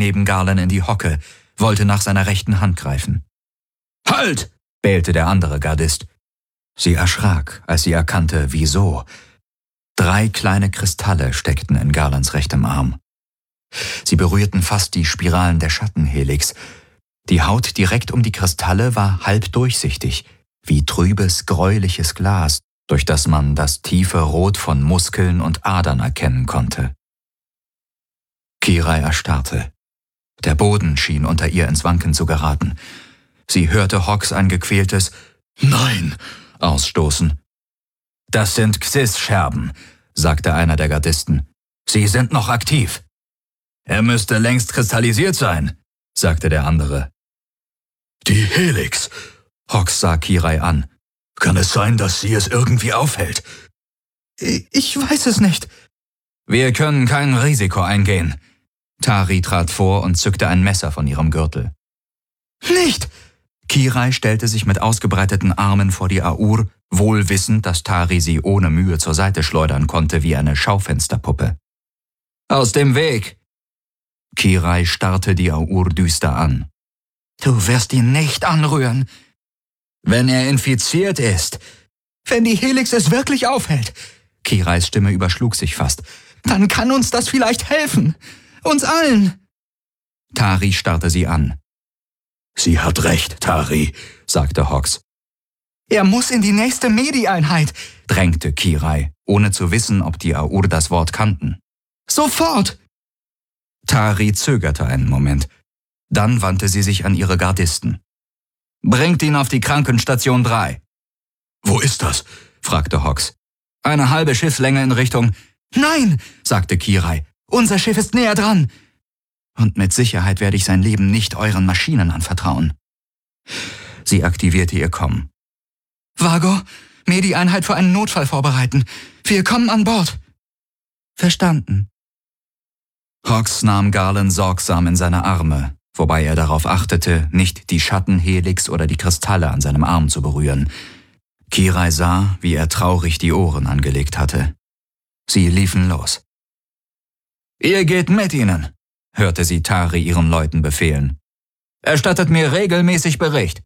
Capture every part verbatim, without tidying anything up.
neben Garland in die Hocke, wollte nach seiner rechten Hand greifen. »Halt!« bellte der andere Gardist. Sie erschrak, als sie erkannte, wieso. Drei kleine Kristalle steckten in Garlands rechtem Arm. Sie berührten fast die Spiralen der Schattenhelix. Die Haut direkt um die Kristalle war halb durchsichtig, wie trübes, gräuliches Glas, durch das man das tiefe Rot von Muskeln und Adern erkennen konnte. Kirai erstarrte. Der Boden schien unter ihr ins Wanken zu geraten. Sie hörte Hawks ein gequältes »Nein!« ausstoßen. »Das sind Xyz-Scherben«, sagte einer der Gardisten. »Sie sind noch aktiv.« »Er müsste längst kristallisiert sein«, sagte der andere. »Die Helix«, Hawks sah Kirai an. »Kann es sein, dass sie es irgendwie aufhält?« »Ich weiß es nicht.« »Wir können kein Risiko eingehen.« Tari trat vor und zückte ein Messer von ihrem Gürtel. »Nicht!« Kirai stellte sich mit ausgebreiteten Armen vor die Aur, wohl wissend, dass Tari sie ohne Mühe zur Seite schleudern konnte wie eine Schaufensterpuppe. »Aus dem Weg!« Kirai starrte die Aur düster an. »Du wirst ihn nicht anrühren.« »Wenn er infiziert ist.« »Wenn die Helix es wirklich aufhält.« Kirais Stimme überschlug sich fast. »Dann kann uns das vielleicht helfen. Uns allen.« Tari starrte sie an. »Sie hat recht, Tari«, sagte Hawks. »Er muss in die nächste Medi-Einheit«, drängte Kirai, ohne zu wissen, ob die Aur das Wort kannten. »Sofort!« Tari zögerte einen Moment. Dann wandte sie sich an ihre Gardisten. »Bringt ihn auf die Krankenstation drei.« »Wo ist das?« fragte Hawks. »Eine halbe Schiffslänge in Richtung...« »Nein«, sagte Kirai, »unser Schiff ist näher dran. Und mit Sicherheit werde ich sein Leben nicht euren Maschinen anvertrauen.« Sie aktivierte ihr Comm. »Vago, Medi-Einheit für einen Notfall vorbereiten. Wir kommen an Bord.« »Verstanden.« Hawks nahm Garland sorgsam in seine Arme, wobei er darauf achtete, nicht die Schattenhelix oder die Kristalle an seinem Arm zu berühren. Kirai sah, wie er traurig die Ohren angelegt hatte. Sie liefen los. »Ihr geht mit ihnen«, hörte sie Tari ihren Leuten befehlen. »Erstattet mir regelmäßig Bericht.«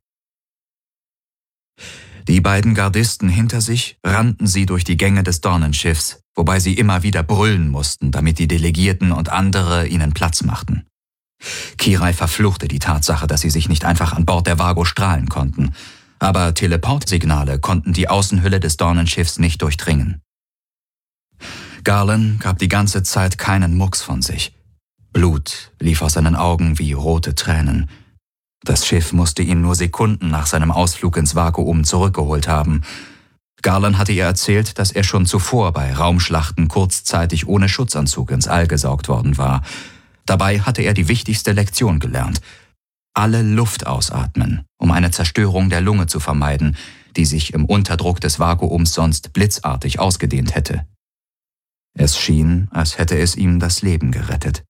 Die beiden Gardisten hinter sich rannten sie durch die Gänge des Dornenschiffs, wobei sie immer wieder brüllen mussten, damit die Delegierten und andere ihnen Platz machten. Kirai verfluchte die Tatsache, dass sie sich nicht einfach an Bord der Vago strahlen konnten, aber Teleportsignale konnten die Außenhülle des Dornenschiffs nicht durchdringen. Garland gab die ganze Zeit keinen Mucks von sich. Blut lief aus seinen Augen wie rote Tränen. Das Schiff musste ihn nur Sekunden nach seinem Ausflug ins Vakuum zurückgeholt haben. Garland hatte ihr erzählt, dass er schon zuvor bei Raumschlachten kurzzeitig ohne Schutzanzug ins All gesaugt worden war. Dabei hatte er die wichtigste Lektion gelernt: alle Luft ausatmen, um eine Zerstörung der Lunge zu vermeiden, die sich im Unterdruck des Vakuums sonst blitzartig ausgedehnt hätte. Es schien, als hätte es ihm das Leben gerettet.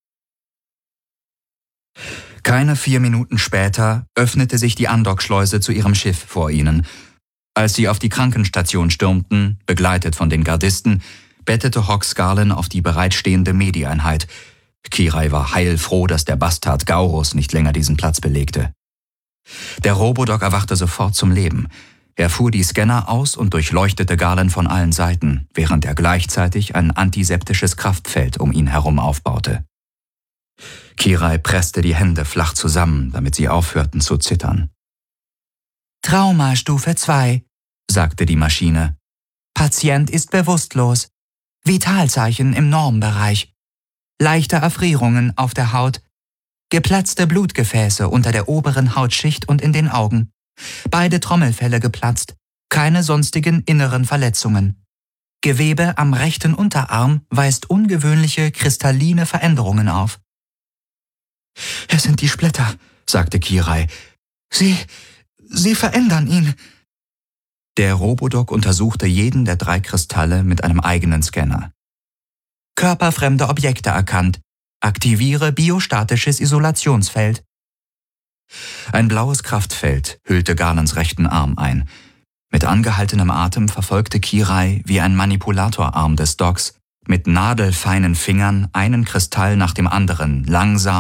Keine vier Minuten später öffnete sich die Andockschleuse zu ihrem Schiff vor ihnen. Als sie auf die Krankenstation stürmten, begleitet von den Gardisten, bettete Hawks Garland auf die bereitstehende Medi-Einheit. Kirai war heilfroh, dass der Bastard Gaurus nicht länger diesen Platz belegte. Der Robodoc erwachte sofort zum Leben. Er fuhr die Scanner aus und durchleuchtete Garland von allen Seiten, während er gleichzeitig ein antiseptisches Kraftfeld um ihn herum aufbaute. Kirai presste die Hände flach zusammen, damit sie aufhörten zu zittern. »Traumastufe zwei«, sagte die Maschine. »Patient ist bewusstlos. Vitalzeichen im Normbereich. Leichte Erfrierungen auf der Haut. Geplatzte Blutgefäße unter der oberen Hautschicht und in den Augen. Beide Trommelfelle geplatzt. Keine sonstigen inneren Verletzungen. Gewebe am rechten Unterarm weist ungewöhnliche kristalline Veränderungen auf.« »Es sind die Splitter«, sagte Kirai. »Sie, sie verändern ihn.« Der Robodoc untersuchte jeden der drei Kristalle mit einem eigenen Scanner. »Körperfremde Objekte erkannt. Aktiviere biostatisches Isolationsfeld.« Ein blaues Kraftfeld hüllte Garlands rechten Arm ein. Mit angehaltenem Atem verfolgte Kirai wie ein Manipulatorarm des Docs mit nadelfeinen Fingern einen Kristall nach dem anderen langsam